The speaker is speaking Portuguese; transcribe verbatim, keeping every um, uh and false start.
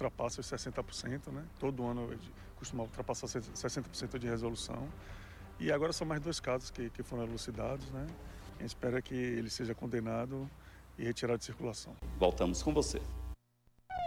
ultrapassa os sessenta por cento, né? Todo ano costuma ultrapassar sessenta por cento de resolução. E agora são mais dois casos que, que foram elucidados, né? A gente espera que ele seja condenado e retirado de circulação. Voltamos com você.